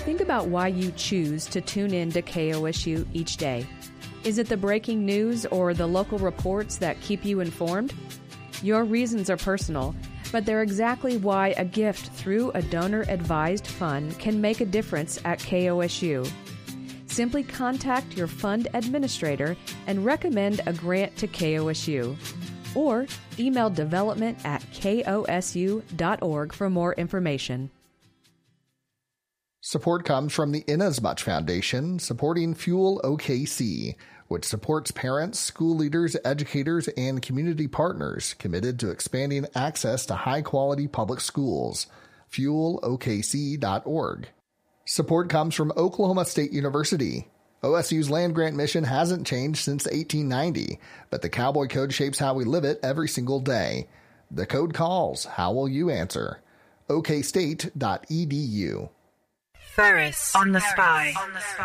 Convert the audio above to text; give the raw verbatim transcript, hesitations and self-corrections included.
Think about why you choose to tune in to K O S U each day. Is it the breaking news or the local reports that keep you informed? Your reasons are personal, but they're exactly why a gift through a donor-advised fund can make a difference at K O S U. Simply contact your fund administrator and recommend a grant to K O S U. Or email development at K O S U dot org for more information. Support comes from the Inasmuch Foundation, supporting Fuel O K C, which supports parents, school leaders, educators, and community partners committed to expanding access to high-quality public schools. fuel O K C dot org. Support comes from Oklahoma State University. O S U's land grant mission hasn't changed since eighteen ninety, but the Cowboy Code shapes how we live it every single day. The code calls. How will you answer? O K state dot E D U. Ferris on the Spy.